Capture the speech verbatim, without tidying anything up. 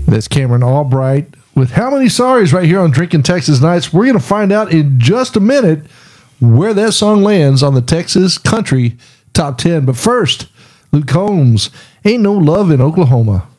That's Cameron Albright with How Many Sorries right here on Drinking Texas Nights. We're going to find out in just a minute where that song lands on the Texas Country Top ten. But first, Luke Combs, Ain't No Love in Oklahoma.